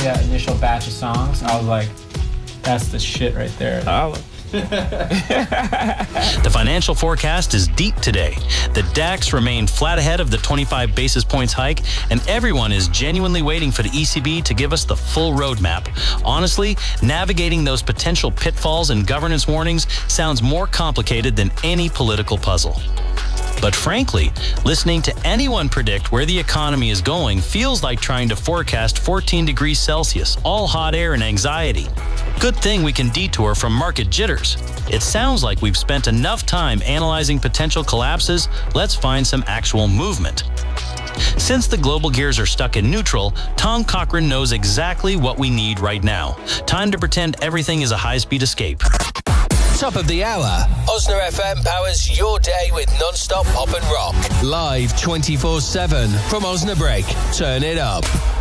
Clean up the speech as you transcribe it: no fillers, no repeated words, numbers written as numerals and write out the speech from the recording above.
that initial batch of songs, I was like, that's the shit right there. The financial forecast is deep today. The DAX remained flat ahead of the 25 basis points hike, and everyone is genuinely waiting for the ECB to give us the full roadmap. Honestly, navigating those potential pitfalls and governance warnings sounds more complicated than any political puzzle. But frankly, listening to anyone predict where the economy is going feels like trying to forecast 14 degrees Celsius, all hot air and anxiety. Good thing we can detour from market jitters. It sounds like we've spent enough time analyzing potential collapses. Let's find some actual movement. Since the global gears are stuck in neutral, Tom Cochrane knows exactly what we need right now. Time to pretend everything is a high-speed escape. Top of the hour. Osna FM powers your day with non-stop pop and rock. Live 24/7 from Osnabrück. Turn it up.